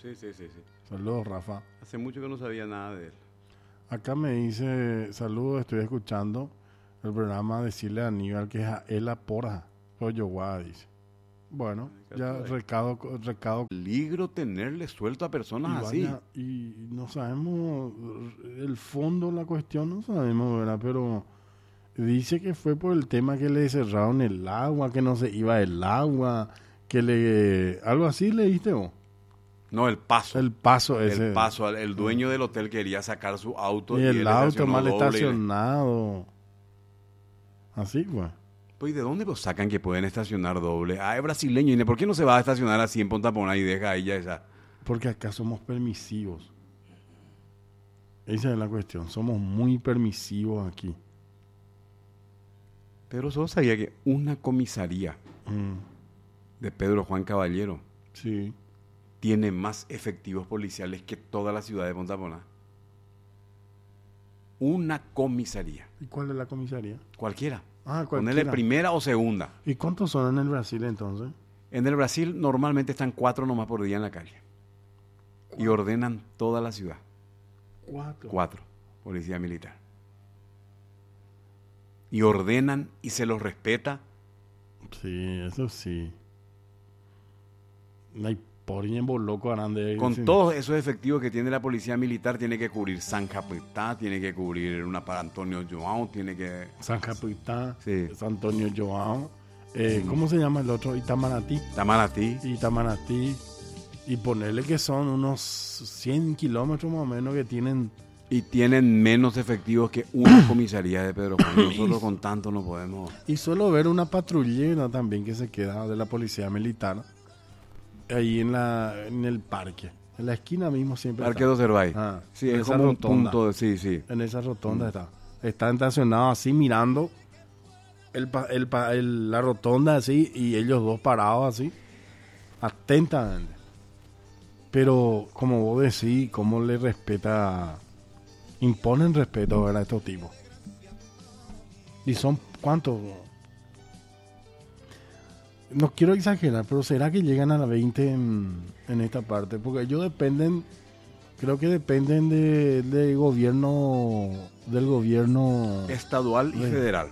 Sí. Saludos, Rafa. Hace mucho que no sabía nada de él. Acá me dice, saludos, estoy escuchando el programa, decirle a Aníbal que es a Ela Porja, Yoguá, dice. Bueno, ya recado. Peligro tenerle suelto a personas así. Y no sabemos el fondo de la cuestión, no sabemos, ¿verdad? Pero dice que fue por el tema que le cerraron el agua, que no se iba el agua, algo así leíste vos. No, el paso. El paso ese. El paso. El dueño del hotel quería sacar su auto. Y el auto mal doble. estacionado. Así, pues. Pues, ¿de dónde lo sacan que pueden estacionar doble? Ah, es brasileño. ¿Y por qué no se va a estacionar así en Punta Poná y deja ahí ya esa? Porque acá somos permisivos. Esa es la cuestión. Somos muy permisivos aquí. Pero solo sabía que una comisaría de Pedro Juan Caballero sí. tiene más efectivos policiales que toda la ciudad de Punta Poná. Una comisaría. ¿Y cuál es la comisaría? Cualquiera. Cualquiera. Ponele primera o segunda. ¿Y cuántos son en el Brasil entonces? En el Brasil normalmente están 4 nomás por día en la calle. Y ordenan toda la ciudad. 4. Policía militar. Y ordenan y se los respeta. Sí, eso sí. No hay por loco grande. Con todos esos efectivos que tiene la policía militar, tiene que cubrir San Capitán, tiene que cubrir una para Antonio João, tiene que... San Capitán, sí. San Antonio João. ¿Cómo se llama el otro? Itamaraty. Y ponerle que son unos 100 kilómetros más o menos que tienen... Y tienen menos efectivos que una comisaría de Pedro Juan. Nosotros con tanto no podemos... Y suelo ver una patrullera también que se queda de la policía militar ahí en el parque. En la esquina mismo siempre Parque de Cervay. Sí, es como rotonda. Un punto, sí. En esa rotonda está. Está estacionado así mirando la rotonda así y ellos dos parados así, atentamente. Pero como vos decís, cómo le respeta, imponen respeto, ¿verdad? A estos tipos. Y son, ¿cuántos? No quiero exagerar, pero ¿será que llegan a la 20 en esta parte? Porque ellos creo que dependen del gobierno estadual y federal.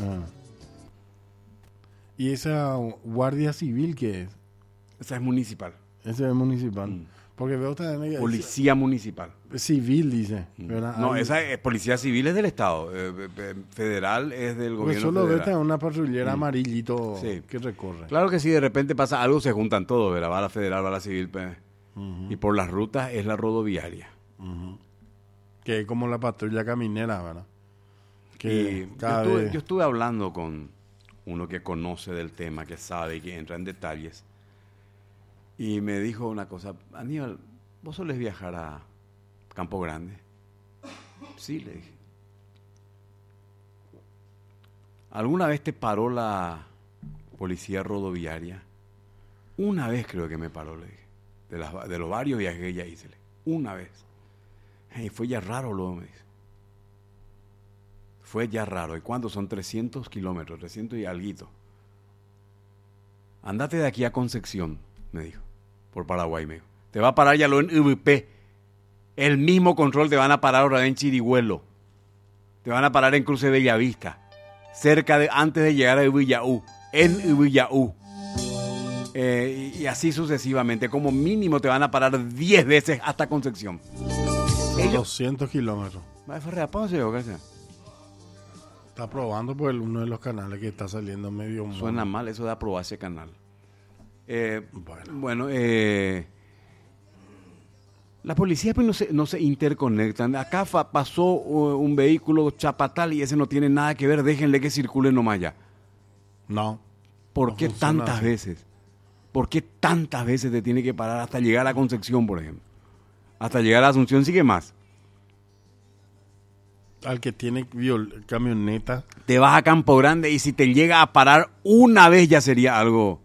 ¿Y esa guardia civil qué es? Esa es municipal. Esa es municipal. Porque veo también... Policía municipal. Civil, dice. ¿verdad? No, esa policía civil es del Estado. Federal es del gobierno solo federal. Solo una patrullera amarillito que recorre. Claro que si de repente pasa algo, se juntan todos, ¿verdad? Va la federal, va la civil. Y por las rutas es la rodoviaria. Que es como la patrulla caminera, ¿verdad? Que yo estuve hablando con uno que conoce del tema, que sabe y que entra en detalles. Y me dijo una cosa: Aníbal, ¿vos solés viajar a Campo Grande? Sí, le dije. ¿Alguna vez te paró la policía rodoviaria? Una vez creo que me paró, le dije. De los varios viajes que ella hice. Una vez. Y fue ya raro, luego me dice. Fue ya raro. ¿Y cuánto? Son 300 kilómetros, 300 y alguito. Andate de aquí a Concepción, me dijo, por Paraguay, me dijo. Te va a parar ya lo en UVP. El mismo control te van a parar ahora en Chirihuelo. Te van a parar en Cruce Bellavista. Antes de llegar a Ubillaú. En Ubillaú. Y así sucesivamente. Como mínimo te van a parar 10 veces hasta Concepción. 200 kilómetros. Está probando por uno de los canales que está saliendo medio... Suena mal eso de aprobar ese canal. Bueno, la policía pues no se interconectan. Acá pasó un vehículo chapatal y ese no tiene nada que ver. Déjenle que circule nomás ya. No. ¿Por qué tantas veces? ¿Por qué tantas veces te tiene que parar hasta llegar a Concepción, por ejemplo? Hasta llegar a Asunción sigue más. Al que tiene camioneta. Te vas a Campo Grande y si te llega a parar una vez ya sería algo...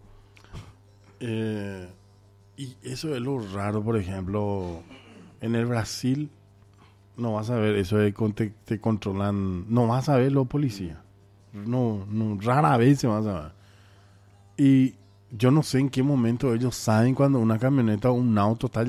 Y eso es lo raro, por ejemplo, en el Brasil no vas a ver eso de te controlan, no vas a ver los policías. No, rara vez se vas a ver. Y yo no sé en qué momento ellos saben cuando una camioneta o un auto está